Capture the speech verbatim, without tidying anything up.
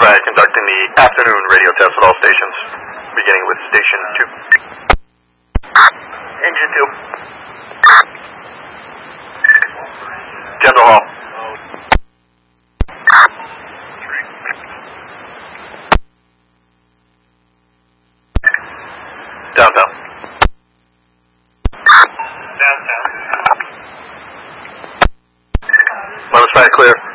Flag conducting the afternoon radio test at all stations, beginning with station two. Engine two. General Hall. Downtown. Downtown. Levis Flag clear.